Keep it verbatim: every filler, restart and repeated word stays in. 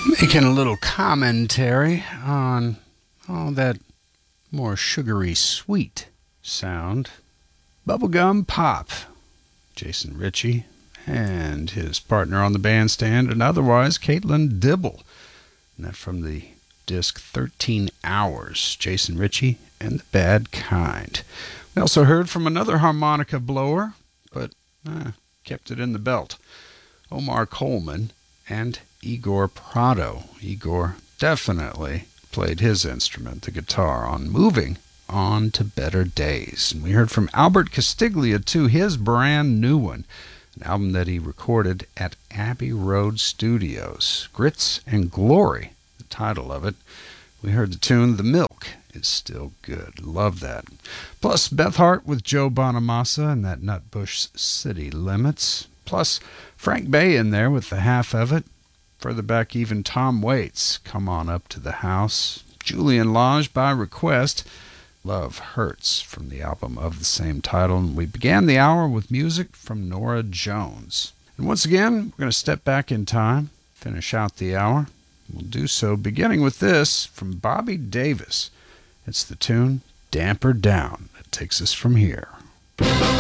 Making a little commentary on all that more sugary sweet sound. Bubblegum Pop, Jason Ritchie, and his partner on the bandstand, and otherwise Caitlin Dibble. And that from the disc thirteen hours, Jason Ritchie and the Bad Kind. We also heard from another harmonica blower, but uh, kept it in the belt, Omar Coleman and Igor Prado. Igor definitely played his instrument, the guitar, on Moving On to Better Days. And we heard from Albert Castiglia, too, his brand new one, an album that he recorded at Abbey Road Studios. Grits and Glory, the title of it. We heard the tune The Milk Is Still Good. Love that. Plus Beth Hart with Joe Bonamassa and that Nutbush City Limits. Plus Frank Bay in there with the half of it. Further back, even Tom Waits, Come On Up to the House. Julian Lage by request, Love Hurts, from the album of the same title. And we began the hour with music from Norah Jones. And once again, we're going to step back in time, finish out the hour. We'll do so beginning with this from Bobby Davis. It's the tune Damper Down that takes us from here.